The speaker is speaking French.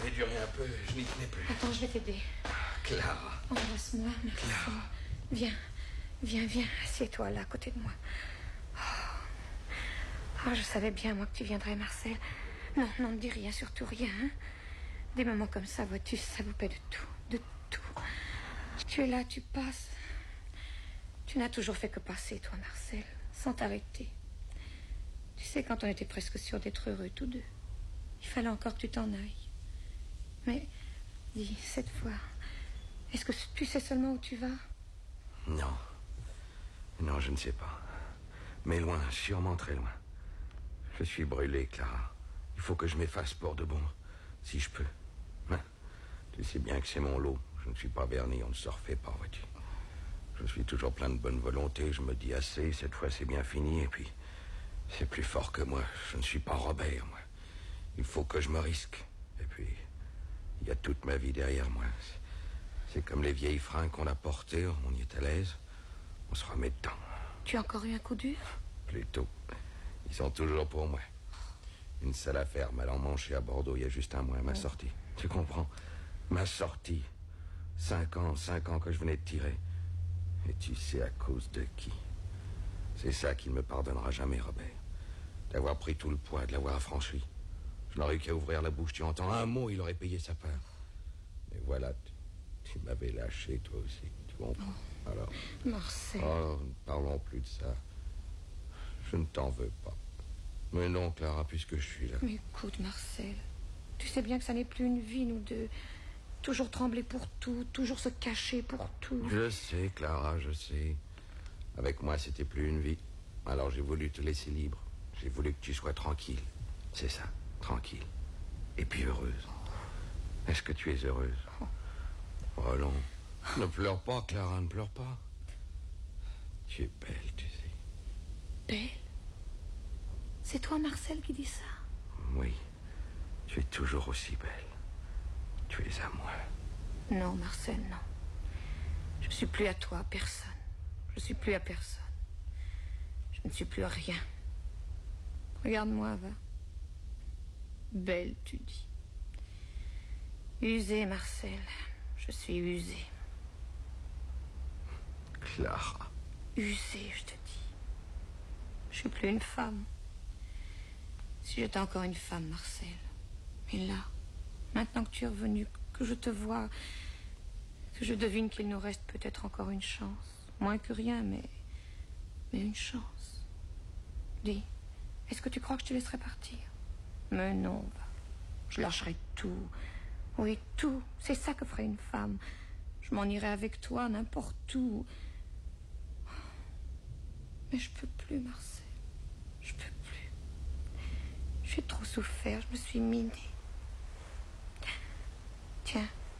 avait duré un peu, je n'y tenais plus. Attends, je vais t'aider. Clara. Embrasse-moi, merci. Clara. Viens, assieds-toi là, à côté de moi. Oh, je savais bien, moi, que tu viendrais, Marcel. Non, ne me dis rien, surtout rien. Hein. Des moments comme ça, vois-tu, ça vous paie de tout. Tu es là, tu passes. Tu n'as toujours fait que passer, toi, Marcel, sans t'arrêter. Tu sais, quand on était presque sûrs d'être heureux, tous deux, il fallait encore que tu t'en ailles. Mais, dis, cette fois, est-ce que tu sais seulement où tu vas? Non, je ne sais pas. Mais loin, sûrement très loin. Je suis brûlé, Clara. Il faut que je m'efface pour de bon, si je peux. Hein? Tu sais bien que c'est mon lot. Je ne suis pas berné, on ne se refait pas, vois-tu. Je suis toujours plein de bonne volonté. Je me dis assez, cette fois c'est bien fini. Et puis, c'est plus fort que moi. Je ne suis pas Robert, moi. Il faut que je me risque. Et puis, il y a toute ma vie derrière moi. C'est comme les vieilles fringues qu'on a portées. On y est à l'aise. On se remet dedans. Tu as encore eu un coup dur? Plutôt. Ils sont toujours pour moi. Une seule affaire, mal en manché à Bordeaux, il y a juste un mois, ma sortie. Tu comprends? Ma sortie. 5 ans que je venais de tirer. Et tu sais à cause de qui? C'est ça qu'il ne me pardonnera jamais, Robert. D'avoir pris tout le poids, de l'avoir affranchi. Je n'aurais eu qu'à ouvrir la bouche, tu entends un mot, il aurait payé sa part. Mais voilà, tu m'avais lâché, toi aussi, tu comprends? Alors... Marcel... Oh, ne parlons plus de ça. Je ne t'en veux pas. Mais non, Clara, puisque je suis là. Mais écoute, Marcel, tu sais bien que ça n'est plus une vie, nous deux. Toujours trembler pour tout, toujours se cacher pour tout. Je sais, Clara, je sais. Avec moi, c'était plus une vie. Alors j'ai voulu te laisser libre. J'ai voulu que tu sois tranquille. C'est ça, tranquille. Et puis heureuse. Est-ce que tu es heureuse? Oh non. Ne pleure pas, Clara, ne pleure pas. Tu es belle, tu sais. Belle? C'est toi, Marcel, qui dis ça? Oui. Tu es toujours aussi belle. Tu es à moi. Non, Marcel, non. Je ne suis plus à toi, à personne. Je ne suis plus à personne. Je ne suis plus à rien. Regarde-moi, va. Belle, tu dis. Usée, Marcel. Je suis usée. Clara. Usée, je te dis. Je suis plus une femme. Si j'étais encore une femme, Marcel. Mais là, maintenant que tu es revenu, que je te vois, que je devine qu'il nous reste peut-être encore une chance. Moins que rien, mais une chance. Dis, est-ce que tu crois que je te laisserai partir? Mais non, va. Je lâcherai tout. Oui, tout. C'est ça que ferait une femme. Je m'en irai avec toi n'importe où. Mais je peux plus, Marcel. Je peux plus. J'ai trop souffert. Je me suis minée.